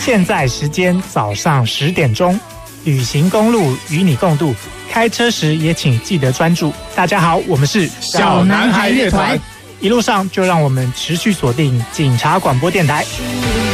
现在时间早上10点钟，旅行公路与你共度，开车时也请记得专注。大家好，我们是小男孩乐团， 一路上就让我们持续锁定警察广播电台。